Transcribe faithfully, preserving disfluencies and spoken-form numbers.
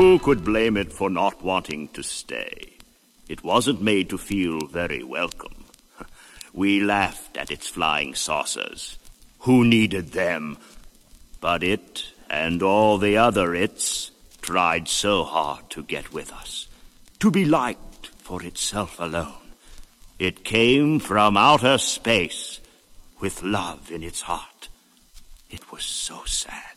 Who could blame it for not wanting to stay? It wasn't made to feel very welcome. We laughed at its flying saucers. Who needed them? But it, and all the other its, tried so hard to get with us, to be liked for itself alone. It came from outer space with love in its heart. It was so sad.